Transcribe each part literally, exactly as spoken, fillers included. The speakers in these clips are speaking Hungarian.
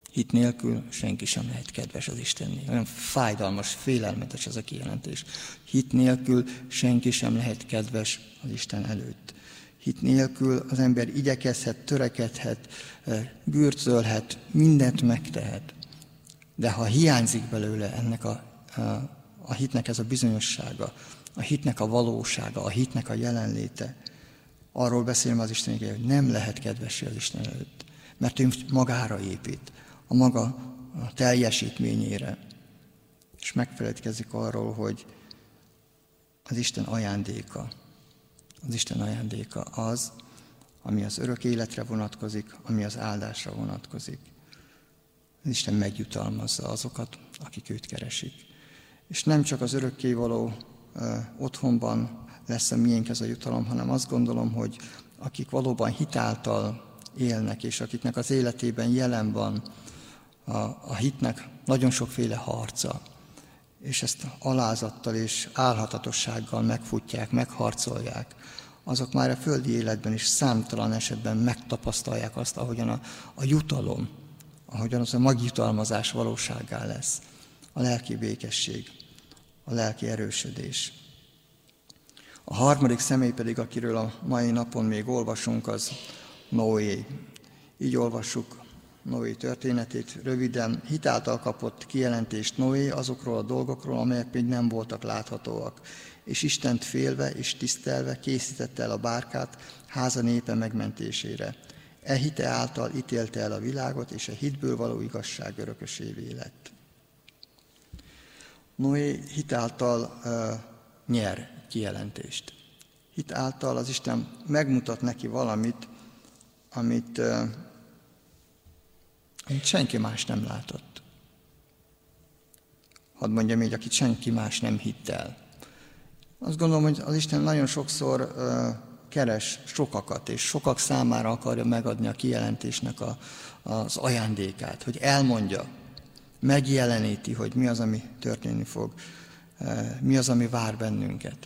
Hit nélkül senki sem lehet kedves az Istennél. Olyan fájdalmas, félelmetes ez a kijelentés. Hit nélkül senki sem lehet kedves az Isten előtt. Hit nélkül az ember igyekezhet, törekedhet, gürcölhet, mindent megtehet. De ha hiányzik belőle ennek a, a, a hitnek ez a bizonyossága, a hitnek a valósága, a hitnek a jelenléte, arról beszélem az Isten igéje, hogy nem lehet kedvessé az Isten előtt, mert ő magára épít, a maga a teljesítményére, és megfeledkezik arról, hogy az Isten ajándéka, az Isten ajándéka az, ami az örök életre vonatkozik, ami az áldásra vonatkozik. Az Isten megjutalmazza azokat, akik őt keresik. És nem csak az örökkévaló ö, otthonban lesz a miénk ez a jutalom, hanem azt gondolom, hogy akik valóban hitáltal élnek, és akiknek az életében jelen van a, a hitnek nagyon sokféle harca, és ezt alázattal és álhatatossággal megfutják, megharcolják, azok már a földi életben is számtalan esetben megtapasztalják azt, ahogyan a, a jutalom, ahogyan az a magjutalmazás valóságá lesz. A lelki békesség, a lelki erősödés. A harmadik személy pedig, akiről a mai napon még olvasunk, az Noé. Így olvassuk Noé történetét röviden. Hit által kapott kijelentést Noé azokról a dolgokról, amelyek még nem voltak láthatóak, és Istent félve és tisztelve készítette el a bárkát háza népe megmentésére. E hite által ítélte el a világot, és a hitből való igazság örökösévé lett. Noé hit által uh, nyer kijelentést. Hit által az Isten megmutat neki valamit, amit, uh, amit senki más nem látott. Hadd mondjam így, akit senki más nem hitt el. Azt gondolom, hogy az Isten nagyon sokszor uh, keres sokakat, és sokak számára akarja megadni a kijelentésnek a, az ajándékát, hogy elmondja, megjeleníti, hogy mi az, ami történni fog, mi az, ami vár bennünket.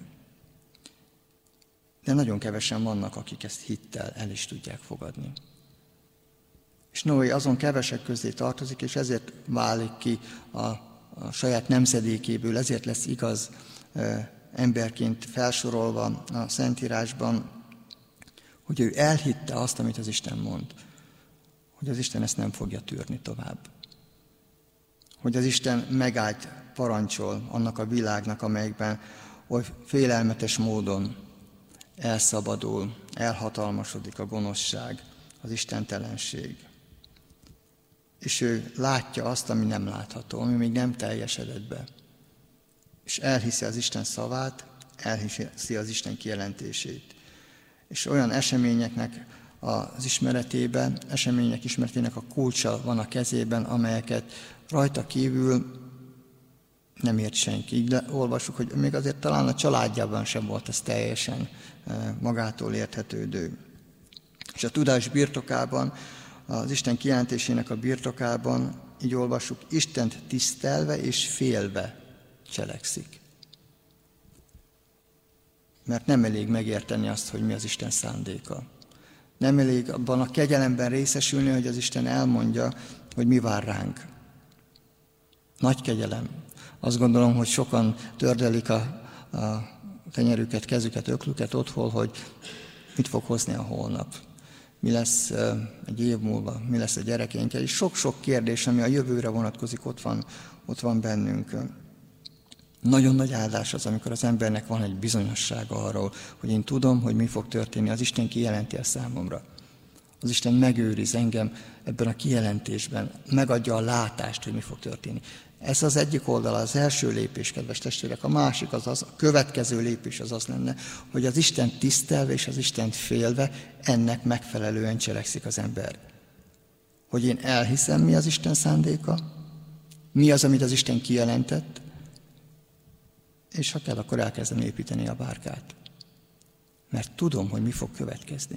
De nagyon kevesen vannak, akik ezt hittel el is tudják fogadni. És Noé azon kevesek közé tartozik, és ezért válik ki a, a saját nemzedékéből, ezért lesz igaz emberként felsorolva a Szentírásban, hogy ő elhitte azt, amit az Isten mond, hogy az Isten ezt nem fogja tűrni tovább. Hogy az Isten megállt parancsol annak a világnak, amelyikben oly félelmetes módon elszabadul, elhatalmasodik a gonoszság, az istentelenség. És ő látja azt, ami nem látható, ami még nem teljesedett be. És elhiszi az Isten szavát, elhiszi az Isten kijelentését. És olyan eseményeknek az ismeretében, események ismeretének a kulcsa van a kezében, amelyeket rajta kívül nem ért senki. Így olvassuk, hogy még azért talán a családjában sem volt ez teljesen magától érthetődő. És a tudás birtokában, az Isten kijelentésének a birtokában, így olvassuk, Istent tisztelve és félve cselekszik. Mert nem elég megérteni azt, hogy mi az Isten szándéka. Nem elég abban a kegyelemben részesülni, hogy az Isten elmondja, hogy mi vár ránk. Nagy kegyelem. Azt gondolom, hogy sokan tördelik a, a tenyerüket, kezüket, öklüket otthon, hogy mit fog hozni a holnap. Mi lesz egy év múlva, mi lesz a gyerekeinkkel. És sok-sok kérdés, ami a jövőre vonatkozik, ott van, ott van bennünk. Nagyon nagy áldás az, amikor az embernek van egy bizonyossága arról, hogy én tudom, hogy mi fog történni. Az Isten kijelenti a számomra. Az Isten megőriz engem ebben a kijelentésben, megadja a látást, hogy mi fog történni. Ez az egyik oldala, az első lépés, kedves testvérek. A másik, az az, a következő lépés az az lenne, hogy az Isten tisztelve és az Isten félve ennek megfelelően cselekszik az ember. Hogy én elhiszem, mi az Isten szándéka, mi az, amit az Isten kijelentett, és ha kell, akkor elkezdem építeni a bárkát. Mert tudom, hogy mi fog következni.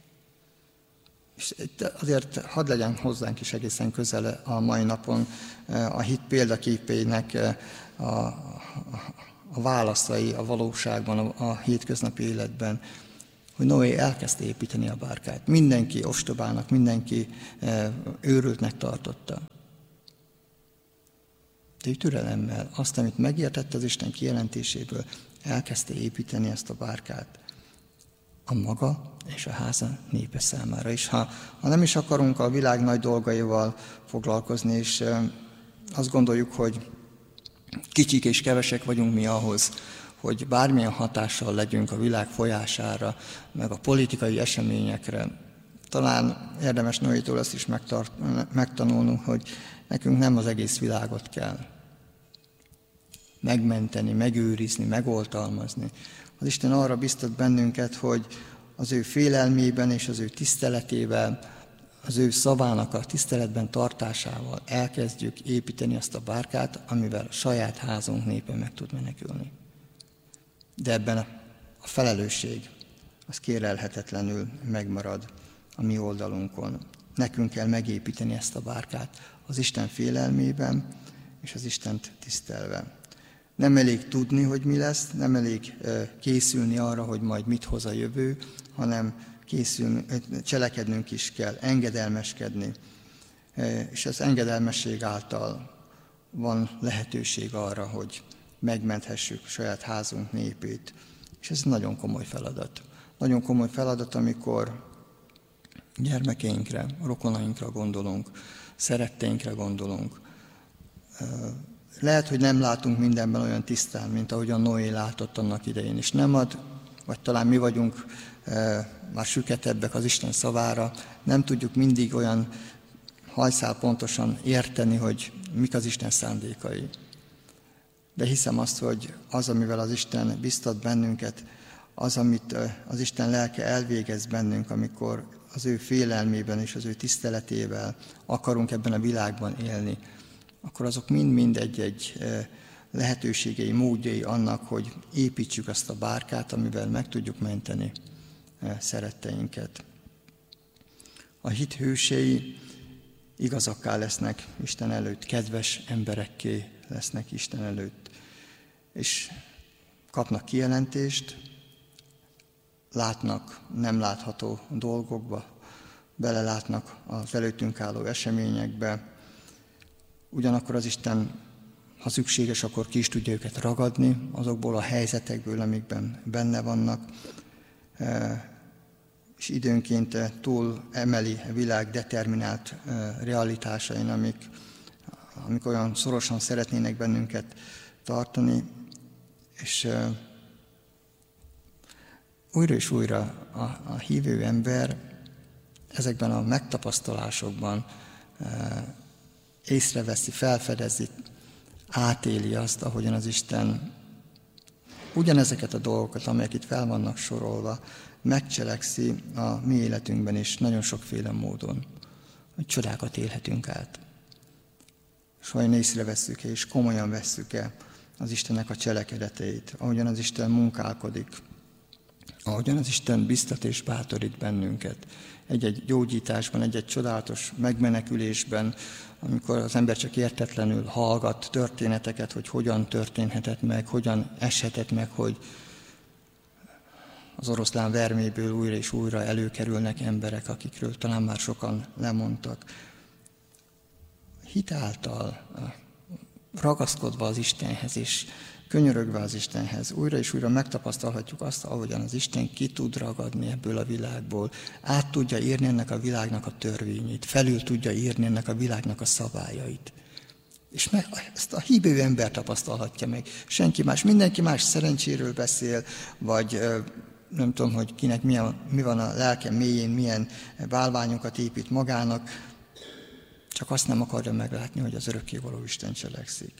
És azért hadd legyen hozzánk is egészen közel a mai napon a hit példaképének a, a, a válaszai a valóságban, a, a hétköznapi életben, hogy Noé elkezdte építeni a bárkát. Mindenki ostobának, mindenki őrültnek tartotta. De ő türelemmel azt, amit megértett az Isten kijelentéséből, elkezdte építeni ezt a bárkát a maga és a háza népe számára is. Ha, ha nem is akarunk a világ nagy dolgaival foglalkozni, és azt gondoljuk, hogy kicsik és kevesek vagyunk mi ahhoz, hogy bármilyen hatással legyünk a világ folyására, meg a politikai eseményekre. Talán érdemes Noétól azt is megtart, megtanulnunk, hogy nekünk nem az egész világot kell megmenteni, megőrizni, megoltalmazni. Az Isten arra biztat bennünket, hogy az ő félelmében és az ő tiszteletével, az ő szavának a tiszteletben tartásával elkezdjük építeni azt a bárkát, amivel a saját házunk népe meg tud menekülni. De ebben a felelősség az kérlelhetetlenül megmarad a mi oldalunkon. Nekünk kell megépíteni ezt a bárkát az Isten félelmében és az Istent tisztelve. Nem elég tudni, hogy mi lesz, nem elég készülni arra, hogy majd mit hoz a jövő, hanem készülni, cselekednünk is kell, engedelmeskedni. És az engedelmesség által van lehetőség arra, hogy megmenthessük saját házunk népét. És ez nagyon komoly feladat. Nagyon komoly feladat, amikor gyermekeinkre, rokonainkra gondolunk, szeretteinkre gondolunk. Lehet, hogy nem látunk mindenben olyan tisztán, mint ahogyan Noé látott annak idején, és nem ad, vagy talán mi vagyunk e, már süketebbek az Isten szavára, nem tudjuk mindig olyan hajszál pontosan érteni, hogy mik az Isten szándékai. De hiszem azt, hogy az, amivel az Isten biztat bennünket, az, amit az Isten lelke elvégez bennünk, amikor az ő félelmében és az ő tiszteletével akarunk ebben a világban élni, akkor azok mind-mind egy-egy lehetőségei, módjai annak, hogy építsük azt a bárkát, amivel meg tudjuk menteni szeretteinket. A hit hősei igazakká lesznek Isten előtt, kedves emberekké lesznek Isten előtt, és kapnak kijelentést, látnak nem látható dolgokba, belelátnak az előttünk álló eseményekbe, ugyanakkor az Isten, ha szükséges, akkor ki is tudja őket ragadni azokból a helyzetekből, amikben benne vannak, és időnként túl emeli a világ determinált realitásain, amik, amik olyan szorosan szeretnének bennünket tartani, és újra és újra a, a hívő ember ezekben a megtapasztalásokban észreveszi, felfedezi, átéli azt, ahogyan az Isten ugyanezeket a dolgokat, amelyek itt fel vannak sorolva, megcselekszi a mi életünkben is nagyon sokféle módon, hogy csodákat élhetünk át. És vajon észrevesszük-e, és komolyan vesszük-e az Istennek a cselekedeteit, ahogyan az Isten munkálkodik, ahogyan az Isten biztat és bátorít bennünket egy-egy gyógyításban, egy-egy csodálatos megmenekülésben, amikor az ember csak értetlenül hallgat történeteket, hogy hogyan történhetett meg, hogyan eshetett meg, hogy az oroszlán verméből újra és újra előkerülnek emberek, akikről talán már sokan lemondtak. Hit által ragaszkodva az Istenhez és könyörögve az Istenhez, újra és újra megtapasztalhatjuk azt, ahogyan az Isten ki tud ragadni ebből a világból, át tudja írni ennek a világnak a törvényét, felül tudja írni ennek a világnak a szabályait. És meg, ezt a hívő ember tapasztalhatja meg. Senki más, mindenki más szerencséről beszél, vagy nem tudom, hogy kinek mi, a, mi van a lelke mélyén, milyen bálványokat épít magának, csak azt nem akarja meglátni, hogy az örökkévaló Isten cselekszik.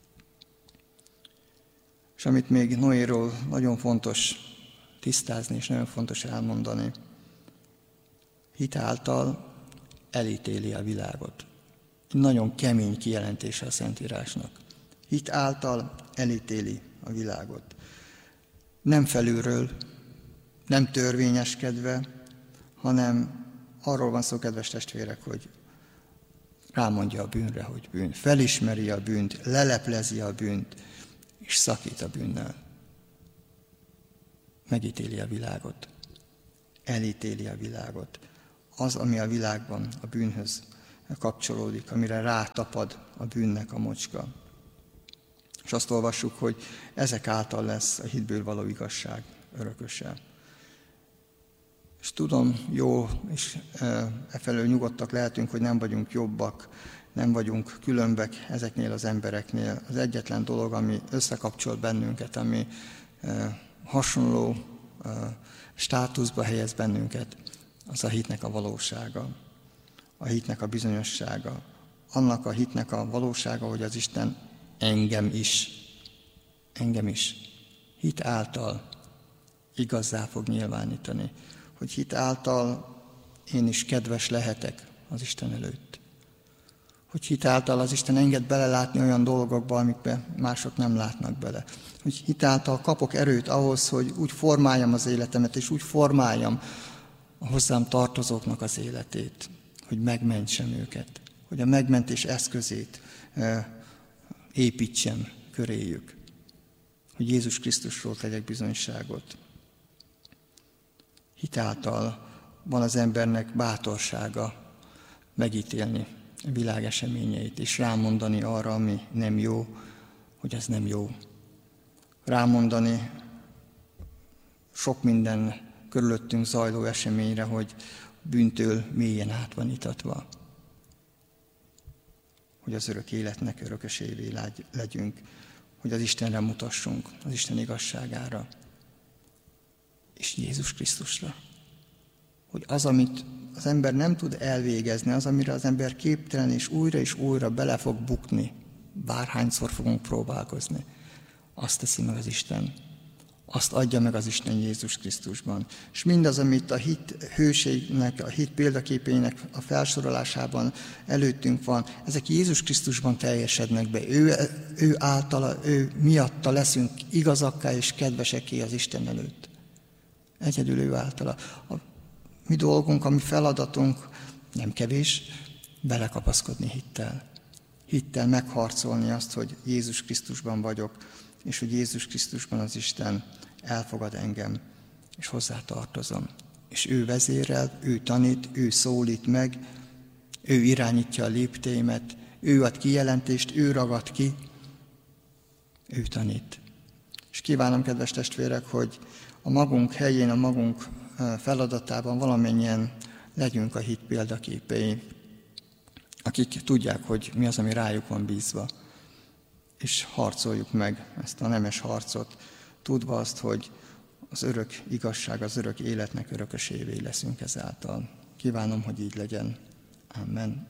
És amit még Noéról nagyon fontos tisztázni, és nagyon fontos elmondani, hit által elítéli a világot. Nagyon kemény kijelentése a Szentírásnak. Hit által elítéli a világot. Nem felülről, nem törvényeskedve, hanem arról van szó, kedves testvérek, hogy rámondja a bűnre, hogy bűn. Felismeri a bűnt, leleplezi a bűnt, és szakít a bűnnel. Megítéli a világot. elítéli a világot. Az, ami a világban a bűnhöz kapcsolódik, amire rátapad a bűnnek a mocska. És azt olvassuk, hogy ezek által lesz a hitből való igazság örököse. És tudom, jó, és e felől nyugodtak lehetünk, hogy nem vagyunk jobbak, nem vagyunk különbek ezeknél az embereknél. Az egyetlen dolog, ami összekapcsol bennünket, ami hasonló státuszba helyez bennünket, az a hitnek a valósága, a hitnek a bizonyossága. Annak a hitnek a valósága, hogy az Isten engem is, engem is hit által igazzá fog nyilvánítani, hogy hit által én is kedves lehetek az Isten előtt. Hogy hit által az Isten enged belelátni olyan dolgokba, amikbe mások nem látnak bele. Hogy hit által kapok erőt ahhoz, hogy úgy formáljam az életemet, és úgy formáljam a hozzám tartozóknak az életét, hogy megmentsem őket, hogy a megmentés eszközét építsem köréjük, hogy Jézus Krisztusról tegyek bizonyságot. Hitáltal van az embernek bátorsága megítélni a világ eseményeit, és rámondani arra, ami nem jó, hogy ez nem jó. Rámondani sok minden körülöttünk zajló eseményre, hogy bűntől mélyen át van itatva. Hogy az örök életnek örökösévé legyünk, hogy az Istenre mutassunk, az Isten igazságára, és Jézus Krisztusra. Hogy az, amit az ember nem tud elvégezni, az, amire az ember képtelen, és újra és újra bele fog bukni, bárhányszor fogunk próbálkozni, azt teszi meg az Isten. Azt adja meg az Isten Jézus Krisztusban. És mindaz, amit a hit hőségnek, a hit példaképének a felsorolásában előttünk van, ezek Jézus Krisztusban teljesednek be. Ő, ő általa, ő miatta leszünk igazakká és kedvesekké az Isten előtt. Egyedül ő általa. A mi dolgunk, a mi feladatunk nem kevés, belekapaszkodni hittel. Hittel megharcolni azt, hogy Jézus Krisztusban vagyok, és hogy Jézus Krisztusban az Isten elfogad engem, és hozzá tartozom. És ő vezérel, ő tanít, ő szólít meg, ő irányítja a léptéimet, ő ad kijelentést, ő ragad ki, ő tanít. És kívánom, kedves testvérek, hogy a magunk helyén, a magunk feladatában valamennyien legyünk a hit példaképei, akik tudják, hogy mi az, ami rájuk van bízva. És harcoljuk meg ezt a nemes harcot, tudva azt, hogy az örök igazság, az örök életnek örökösévé leszünk ezáltal. Kívánom, hogy így legyen. Amen.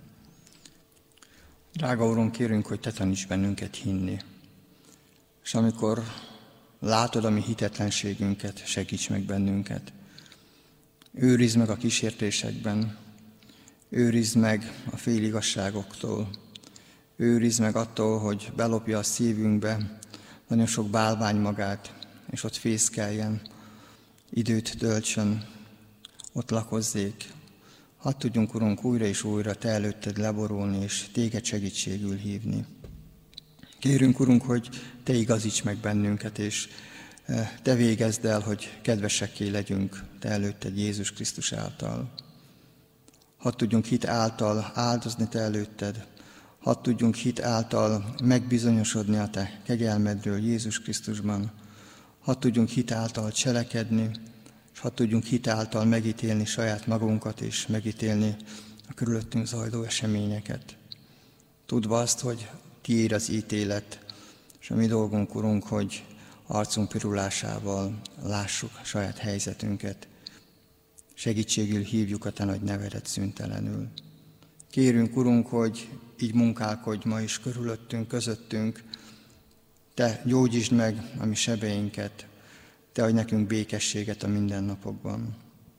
Drága Urunk, kérünk, hogy Te taníts bennünket hinni. És amikor látod a mi hitetlenségünket, segíts meg bennünket. Őrizd meg a kísértésekben, őrizd meg a féligasságoktól, őrizd meg attól, hogy belopja a szívünkbe nagyon sok bálvány magát, és ott fészkeljen, időt töltsön, ott lakozzék. Hadd tudjunk, Urunk, újra és újra Te előtted leborulni, és Téged segítségül hívni. Kérünk, Urunk, hogy Te igazíts meg bennünket, és Te végezd el, hogy kedvesekké legyünk Te előtted Jézus Krisztus által. Hadd tudjunk hit által áldozni Te előtted, hadd tudjunk hit által megbizonyosodni a Te kegyelmedről Jézus Krisztusban, hadd tudjunk hit által cselekedni, és hadd tudjunk hit által megítélni saját magunkat, és megítélni a körülöttünk zajló eseményeket. Tudva azt, hogy Tiéd az ítélet, és a mi dolgunk, Urunk, hogy arcunk pirulásával lássuk saját helyzetünket. Segítségül hívjuk a Te nagy nevedet szüntelenül. Kérünk, Urunk, hogy így munkálkodj ma is körülöttünk, közöttünk. Te gyógyítsd meg a mi sebeinket, Te adj nekünk békességet a mindennapokban.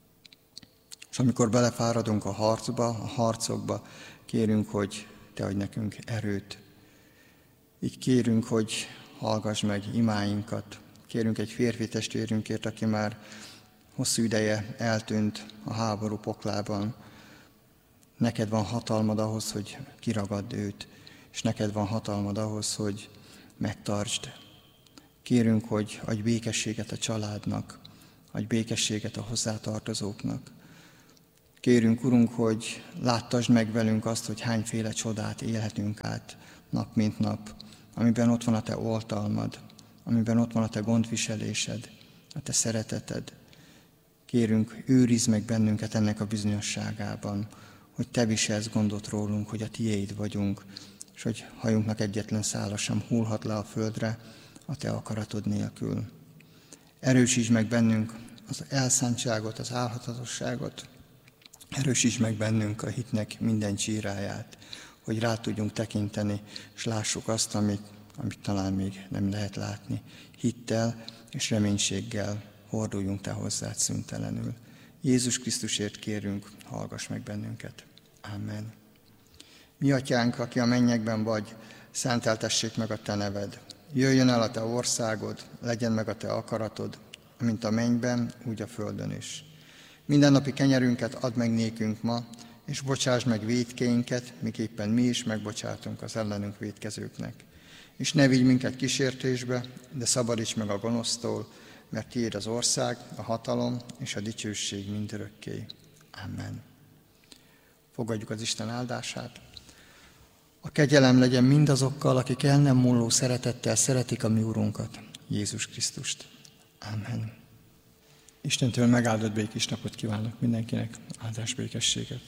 És amikor belefáradunk a harcba, a harcokba, kérünk, hogy Te adj nekünk erőt. Így kérünk, hogy hallgass meg imáinkat. Kérünk egy férfi testvérünkért, aki már hosszú ideje eltűnt a háború poklában. Neked van hatalmad ahhoz, hogy kiragadd őt, és neked van hatalmad ahhoz, hogy megtartsd. Kérünk, hogy adj békességet a családnak, adj békességet a hozzátartozóknak. Kérünk, Urunk, hogy láttasd meg velünk azt, hogy hányféle csodát élhetünk át nap mint nap, amiben ott van a Te oltalmad, amiben ott van a Te gondviselésed, a Te szereteted. Kérünk, őrizd meg bennünket ennek a bizonyosságában, hogy Te viselsz gondot rólunk, hogy a Tiéd vagyunk, és hogy hajunknak egyetlen szála sem hullhat le a földre a Te akaratod nélkül. Erősítsd meg bennünk az elszántságot, az álhatatosságot, erősítsd meg bennünk a hitnek minden csíráját, hogy rá tudjunk tekinteni, és lássuk azt, amit, amit talán még nem lehet látni. Hittel és reménységgel horduljunk Te hozzád szüntelenül. Jézus Krisztusért kérünk, hallgass meg bennünket. Amen. Mi Atyánk, aki a mennyekben vagy, szenteltessék meg a Te neved. Jöjjön el a Te országod, legyen meg a Te akaratod, mint a mennyben, úgy a földön is. Mindennapi kenyerünket add meg nékünk ma, és bocsásd meg vétkeinket, miképpen mi is megbocsátunk az ellenünk vétkezőknek. És ne vigy minket kísértésbe, de szabadíts meg a gonosztól, mert Tiéd az ország, a hatalom és a dicsőség mindörökké. Amen. Fogadjuk az Isten áldását. A kegyelem legyen mindazokkal, akik el nem múló szeretettel szeretik a mi Urunkat, Jézus Krisztust. Amen. Istentől megáldott békés napot kívánok mindenkinek, áldás békességet.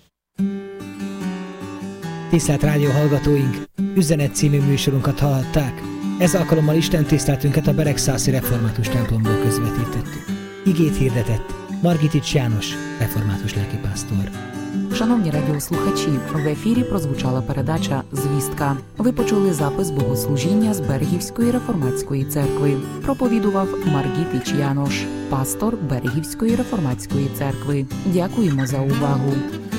Tisztelt rádió hallgatóink, Üzenet című műsorunkat hallhatták. Ez alkalommal Isten tiszteletünket a Beregszászi Református templomból közvetítettük. Igét hirdetett Margitics János, református lelkipásztor. Шановні радіослухачі, в ефірі прозвучала передача «Звістка». Ви почули запис богослужіння з Берегівської реформатської церкви. Проповідував Маргітич Янош, пастор Берегівської реформатської церкви. Дякуємо за увагу.